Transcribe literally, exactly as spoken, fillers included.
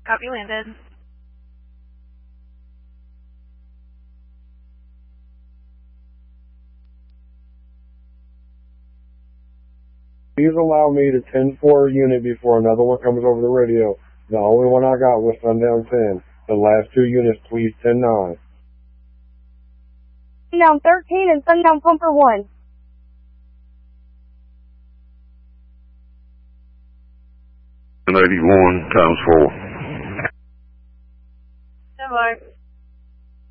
Copy, landed. Please allow me to ten four unit before another one comes over the radio. The only one I got was Sundown ten. The last two units, please ten nine. Sundown thirteen and Sundown Pumper one. eighty-one times four.